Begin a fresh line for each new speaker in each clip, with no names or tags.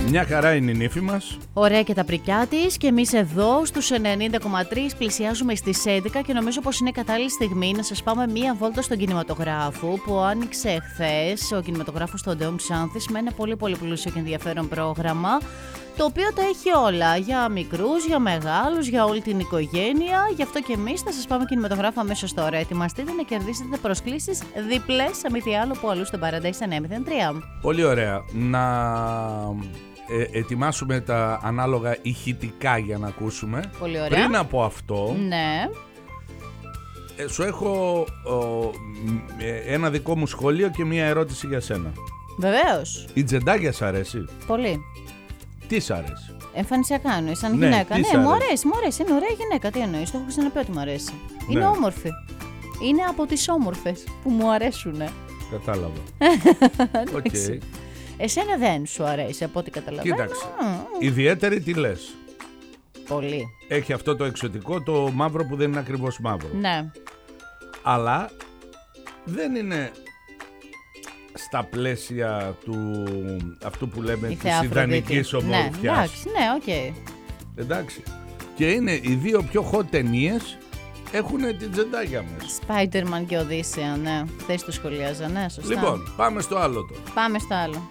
Μια χαρά είναι η νύφη μας.
Ωραία και τα πρικιά της. Και εμείς εδώ στους 90,3 πλησιάζουμε στις 11 και νομίζω πως είναι κατάλληλη στιγμή να σας πάμε μία βόλτα στον κινηματογράφο που άνοιξε χθες ο κινηματογράφος του Οντεόν Ξάνθης με ένα πολύ πολύ πλούσιο και ενδιαφέρον πρόγραμμα, το οποίο τα έχει όλα, για μικρούς, για μεγάλους, για όλη την οικογένεια. Γι' αυτό και εμείς θα σας πάμε κινηματογράφο αμέσως τώρα. Ετοιμαστείτε να κερδίσετε προσκλήσεις διπλές, αν μη τι άλλο, που αλλού στον Paradise 903.
Πολύ ωραία. Να ετοιμάσουμε τα ανάλογα ηχητικά για να ακούσουμε.
Πολύ ωραία.
Πριν από αυτό,
ναι,
σου έχω ένα δικό μου σχόλιο και μία ερώτηση για σένα.
βεβαίως.
Η τζεντάγια σ' αρέσει?
Πολύ.
Τι σ' αρέσει?
Εμφανισιακά εννοείς, σαν
Ναι,
γυναίκα.
τι σ'
Ναι, μου
αρέσει?
αρέσει, είναι ωραία γυναίκα. Τι εννοείς, το έχω ξαναπεί ότι μου αρέσει. Είναι
Ναι.
όμορφη. Είναι από τις όμορφες που μου αρέσουνε.
Κατάλαβα. Οκ.
Εντάξει. Εσένα δεν σου αρέσει από ό,τι καταλαβαίνω.
Κοίταξε. Ιδιαίτερη τι λες?
Πολύ.
Έχει αυτό το εξωτικό, το μαύρο που δεν είναι ακριβώς μαύρο.
Ναι.
Αλλά δεν είναι στα πλαίσια του αυτού που λέμε
Η
της
Θεά
ιδανικής
Αφροδίτη. Ναι,
ομορφιάς.
εντάξει, ναι, οκ.
Εντάξει. Και είναι οι δύο πιο hot ταινίες, έχουν την τζεντάγια μας.
Spider-Man και Οδύσσεα, ναι. Χθες το σχολιάζα, ναι, σωστά.
Λοιπόν, πάμε στο άλλο τώρα.
Πάμε στο άλλο.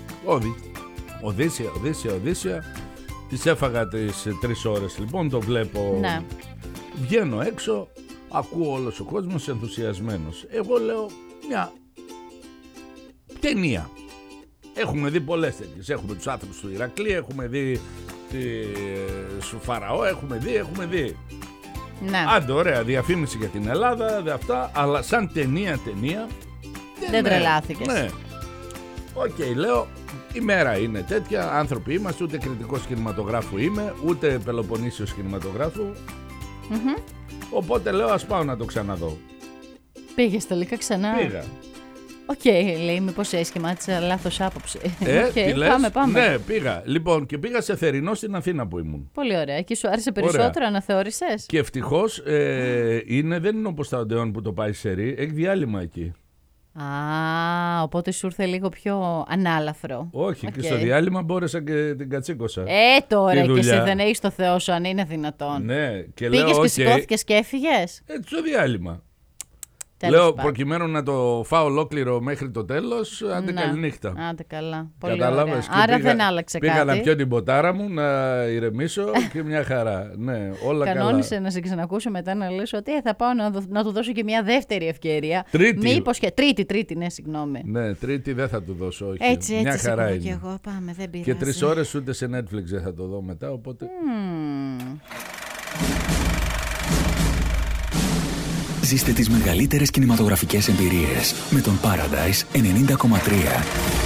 Οδύσσια. Τις έφαγα τις 3 ώρες, λοιπόν, το βλέπω.
Ναι.
Βγαίνω έξω, ακούω όλος ο κόσμος ενθουσιασμένος. Εγώ λέω μια ταινία. Έχουμε δει πολλές ταινίες. Έχουμε τους άνθρωπους του Ηρακλή, έχουμε δει σου Φαραώ, έχουμε δει.
Ναι.
Άντε, ωραία, διαφήμιση για την Ελλάδα, αυτά, αλλά σαν ταινία
Δεν τρελάθηκες.
Ναι. Οκ, λέω, η μέρα είναι τέτοια, άνθρωποι είμαστε, ούτε κριτικός κινηματογράφου είμαι, ούτε Πελοποννήσιος κινηματογράφου. Οπότε λέω, ας πάω να το ξαναδώ.
Πήγες τελικά ξανά.
Πήγα.
Οκ, λέει, μήπως σχημάτισα λάθος άποψη.
Τι λες?
Πάμε.
Ναι, πήγα. Λοιπόν, και πήγα σε θερινό στην Αθήνα που ήμουν.
Πολύ ωραία. Εκεί σου άρεσε περισσότερο, αναθεώρησες?
Και ευτυχώς δεν είναι όπως τα Οντεόν που το πάει σε ρί, έχει διάλειμμα εκεί.
Α, οπότε σου ήρθε λίγο πιο ανάλαφρο.
Όχι, και στο διάλειμμα μπόρεσα και την κατσίκωσα.
Τώρα
Τη
και εσύ
δουλειά.
δεν έχεις το Θεό σου, αν είναι δυνατόν.
Ναι, και
Πήγες
λέω,
και σηκώθηκες και έφυγες.
στο διάλειμμα.
Τέλος
Λέω,
πάντων.
προκειμένου να το φάω ολόκληρο μέχρι το τέλος, άντε
Ναι.
καληνύχτα.
Άντε καλά. Πολύ
Κατάλαβες?
ωραία.
Και
Άρα δεν άλλαξε
πήγα
κάτι.
να πιω την ποτάρα μου, να ηρεμήσω και μια χαρά. Ναι, όλα
Κανόνισε
καλά.
να σε ξανακούσω μετά να λες ότι θα πάω να του δώσω και μια δεύτερη ευκαιρία.
Τρίτη.
Μήπως και τρίτη, ναι, συγγνώμη.
Ναι, τρίτη δεν θα του δώσω, όχι.
Έτσι,
μια
σε
χαρά
ακούω
είναι.
κι εγώ. Πάμε, δεν πειράζει.
Και 3 ώρες ούτε σε Netflix δεν θα το δω μετά, οπότε...
Ζήστε τις μεγαλύτερες κινηματογραφικές εμπειρίες με τον Paradise 90,3.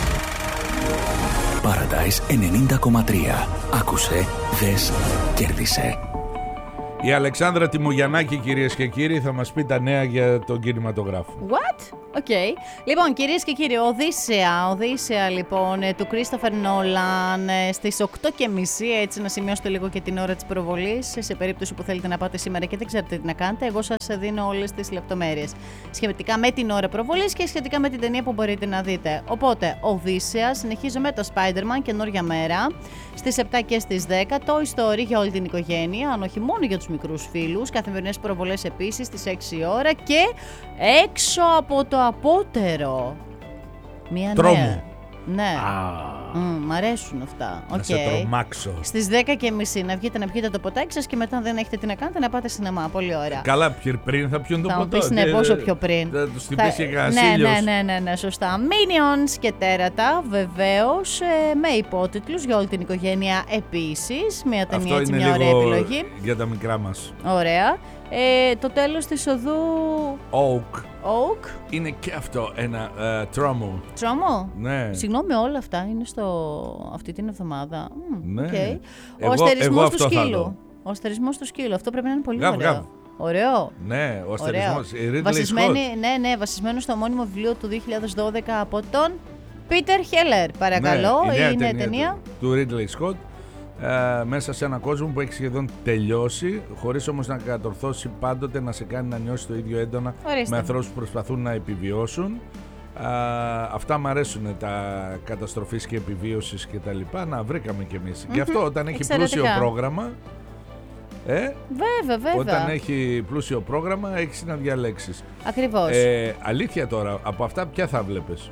Paradise 90,3. Άκουσε, δες, κέρδισε.
Η Αλεξάνδρα Τιμογιαννάκη, κυρίες και κύριοι, θα μας πει τα νέα για τον κινηματογράφο.
What? Οκ. Λοιπόν, κυρίες και κύριοι, Οδύσσεα λοιπόν του Christopher Nolan στις 8:30, έτσι να σημειώσετε λίγο και την ώρα της προβολής, σε περίπτωση που θέλετε να πάτε σήμερα και δεν ξέρετε τι να κάνετε, εγώ σας δίνω όλες τις λεπτομέρειες σχετικά με την ώρα προβολής και σχετικά με την ταινία που μπορείτε να δείτε. Οπότε, Οδύσσεα, συνεχίζω με το Spider-Man, καινούργια μέρα, στις 7 και στις 10, το Story για όλη την οικογένεια, αν όχι μόνο για τους μικρούς φίλους, καθημερινές προβολές επίσης στις 6 η ώρα και έξω από το απότερο. Μία
Τρόμο.
νέα. Ναι. Μ' αρέσουν αυτά.
Να σε τρομάξω.
Στις 10:30 να βγείτε να πιείτε το ποτάκι σας και μετά αν δεν έχετε τι να κάνετε να πάτε σινεμά. Πολύ ωραία.
Καλά, πριν θα πιούν το
Θα μου
ποτό.
πεις ναι, πόσο πιο πριν.
Θα τους θυμίσει κανένας
Ναι, σωστά. Minions και τέρατα, βεβαίως, με υπότιτλους για όλη την οικογένεια επίσης. Μια ταινία,
Αυτό
έτσι,
είναι
μια ωραία
λίγο
επιλογή.
για τα μικρά μας.
Ωραία. Το τέλος της οδού
Oak.
Oak.
Είναι και αυτό ένα τρόμο.
Τρόμο.
Ναι.
Συγγνώμη, όλα αυτά είναι αυτή την εβδομάδα.
Ναι.
Okay.
Εγώ
Ο αστερισμός του
αυτό θα
σκύλου.
δω.
Ο αστερισμός του σκύλου. Αυτό πρέπει να είναι πολύ
Γαβ,
ωραίο.
γαβ.
Ωραίο.
Ναι, ο
Ωραίο.
αστερισμός. Η Ridley Scott.
Ναι, βασισμένο στο μόνιμο βιβλίο του 2012 από τον Peter Heller. Παρακαλώ,
Ναι, η νέα
είναι ταινία.
του Ridley Scott. Μέσα σε έναν κόσμο που έχει σχεδόν τελειώσει, χωρίς όμως να κατορθώσει πάντοτε να σε κάνει να νιώσει το ίδιο έντονα
Ορίστε.
με ανθρώπους που προσπαθούν να επιβιώσουν. Αυτά μου αρέσουν, τα καταστροφής και επιβίωσης και τα λοιπά. Να βρήκαμε κι εμείς. Γι' αυτό όταν έχει πλούσιο πρόγραμμα,
βέβαια.
Όταν έχει πλούσιο πρόγραμμα έχεις να διαλέξεις.
Ακριβώς.
Αλήθεια τώρα, από αυτά ποια θα βλέπεις?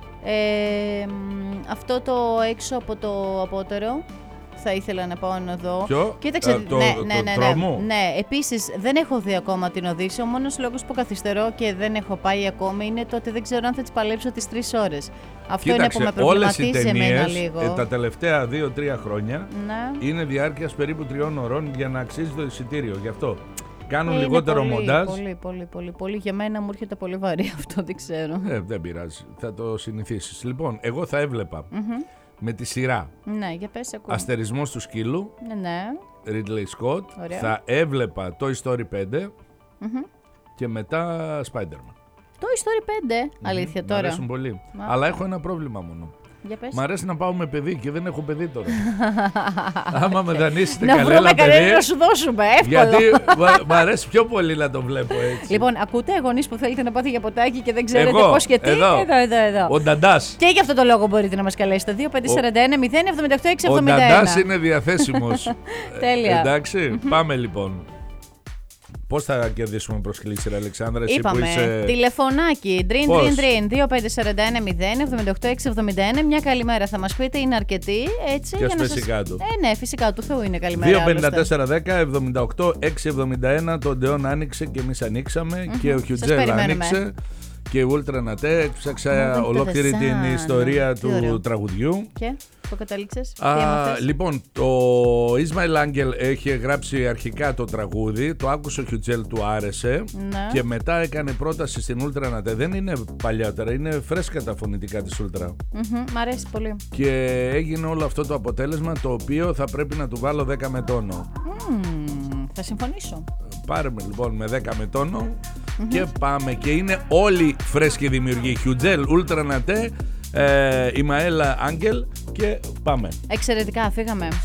Αυτό το έξω από το απότερο. Θα ήθελα να πάω να δω.
Ποιο?
Κοίταξε,
τρόμο.
Ναι, επίσης δεν έχω δει ακόμα την Οδύσσεια. Ο μόνος λόγος που καθυστερώ και δεν έχω πάει ακόμη είναι το ότι δεν ξέρω αν θα τις παλέψω τις 3 ώρες. Αυτό είναι που με προβληματίζει εμένα λίγο.
Τα τελευταία 2-3 χρόνια
ναι.
είναι διάρκειας περίπου 3 ώρων για να αξίζει το εισιτήριο. Γι' αυτό κάνουν λιγότερο μοντάζ.
Πολύ. Για μένα μου έρχεται πολύ βαρύ αυτό, δεν ξέρω.
Δεν πειράζει. Θα το συνηθίσεις. Λοιπόν, εγώ θα έβλεπα. Με τη σειρά.
Ναι, για πες, ακούω.
Αστερισμός του σκύλου.
Ναι.
Ridley Scott.
Ωραία.
Θα έβλεπα Toy Story 5 και μετά Spider-Man.
Toy Story 5, αλήθεια τώρα.
Μ' αρέσουν πολύ. Αλλά έχω ένα πρόβλημα μόνο.
Για πες.
Μ' αρέσει να πάω με παιδί και δεν έχω παιδί τώρα. Άμα με δανείσετε
να
κανένα παιδί.
κανένα να σου δώσουμε, εύκολο.
Γιατί μ' αρέσει πιο πολύ να το βλέπω έτσι.
Λοιπόν, ακούτε γονείς που θέλετε να πάτε για ποτάκι και δεν ξέρετε πώς και τι. Εδώ.
Ο Νταντάς.
Και για αυτό το λόγο μπορείτε να μας καλέσετε. 2541 078 671.
Ο Νταντάς είναι διαθέσιμος.
Τέλεια.
Εντάξει, πάμε λοιπόν. Πώς θα κερδίσουμε προσκλήσεις, Αλεξάνδρα, εσύ
είπαμε,
που είσαι...
τηλεφωνάκι, Dream 2541 078 671. Μια καλημέρα θα μας πείτε, είναι αρκετή, έτσι.
Και
για
φυσικά του.
Ναι, φυσικά του Θεού είναι καλημέρα.
25410 78 671, το Ντεόν άνοιξε και εμείς ανοίξαμε και ο Χιουτζέλ άνοιξε. Και η Ultra Naté έψαξα ολόκληρη την ιστορία του τραγουδιού.
Και πού καταλήξες?
Λοιπόν, το Ismail Angel έχει γράψει αρχικά το τραγούδι, το άκουσε ο Χιουτζέλ, του άρεσε και μετά έκανε πρόταση στην Ultra Naté. Δεν είναι παλιότερα, είναι φρέσκα τα φωνητικά της Ultra.
Μ' αρέσει πολύ.
Και έγινε όλο αυτό το αποτέλεσμα, το οποίο θα πρέπει να του βάλω 10 με τόνο.
Θα συμφωνήσω.
Πάρουμε λοιπόν με 10 με τόνο και πάμε. Και είναι όλοι φρέσκοι δημιουργοί. Χιουτζέλ, Ultra Naté, η Μαέλα Άγγελ και πάμε.
Εξαιρετικά, φύγαμε.